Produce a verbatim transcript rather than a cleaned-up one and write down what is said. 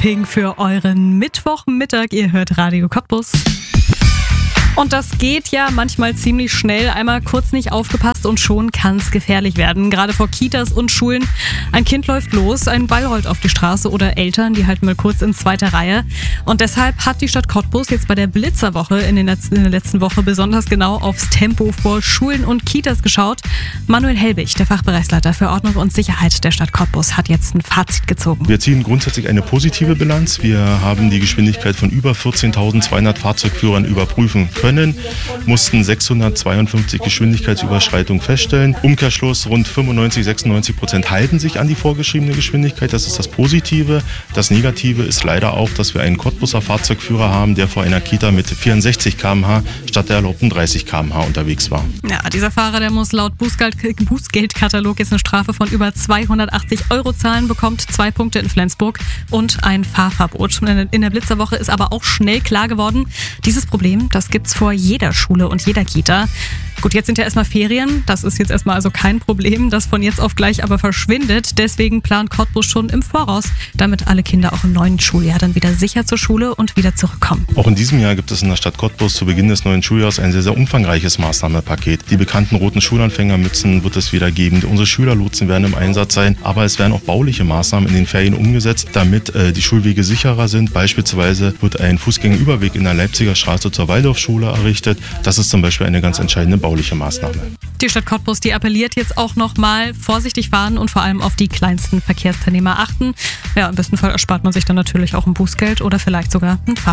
Pink für euren Mittwochmittag. Ihr hört Radio Cottbus. Und das geht ja manchmal ziemlich schnell. Einmal kurz nicht aufgepasst und schon kann es gefährlich werden. Gerade vor Kitas und Schulen. Ein Kind läuft los, ein Ball rollt auf die Straße oder Eltern, die halten mal kurz in zweiter Reihe. Und deshalb hat die Stadt Cottbus jetzt bei der Blitzerwoche in, den letzten, in der letzten Woche besonders genau aufs Tempo vor Schulen und Kitas geschaut. Manuel Helbig, der Fachbereichsleiter für Ordnung und Sicherheit der Stadt Cottbus, hat jetzt ein Fazit gezogen. Wir ziehen grundsätzlich eine positive Bilanz. Wir haben die Geschwindigkeit von über vierzehntausendzweihundert Fahrzeugführern überprüfen können. können, mussten sechshundertzweiundfünfzig Geschwindigkeitsüberschreitungen feststellen. Umkehrschluss, rund fünfundneunzig, sechsundneunzig Prozent halten sich an die vorgeschriebene Geschwindigkeit. Das ist das Positive. Das Negative ist leider auch, dass wir einen Cottbuser Fahrzeugführer haben, der vor einer Kita mit vierundsechzig Kilometer pro Stunde statt der erlaubten dreißig Kilometer pro Stunde unterwegs war. Ja, dieser Fahrer, der muss laut Bußgeld, Bußgeldkatalog jetzt eine Strafe von über zweihundertachtzig Euro zahlen, bekommt zwei Punkte in Flensburg und ein Fahrverbot. In der Blitzerwoche ist aber auch schnell klar geworden, dieses Problem, das gibt's vor jeder Schule und jeder Kita. Gut, jetzt sind ja erstmal Ferien. Das ist jetzt erstmal also kein Problem, das von jetzt auf gleich aber verschwindet. Deswegen plant Cottbus schon im Voraus, damit alle Kinder auch im neuen Schuljahr dann wieder sicher zur Schule und wieder zurückkommen. Auch in diesem Jahr gibt es in der Stadt Cottbus zu Beginn des neuen Schuljahres ein sehr, sehr umfangreiches Maßnahmenpaket. Die bekannten roten Schulanfängermützen wird es wieder geben. Unsere Schülerlotsen werden im Einsatz sein, aber es werden auch bauliche Maßnahmen in den Ferien umgesetzt, damit äh, die Schulwege sicherer sind. Beispielsweise wird ein Fußgängerüberweg in der Leipziger Straße zur Waldorfschule errichtet. Das ist zum Beispiel eine ganz entscheidende bauliche Maßnahme. Die Stadt Cottbus, die appelliert jetzt auch nochmal, vorsichtig fahren und vor allem auf die kleinsten Verkehrsteilnehmer achten. Ja, im besten Fall erspart man sich dann natürlich auch ein Bußgeld oder vielleicht sogar ein Fahrrad.